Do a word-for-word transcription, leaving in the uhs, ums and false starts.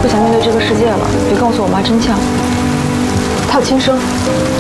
不想面对这个世界了，别告诉我妈真相。她要轻生。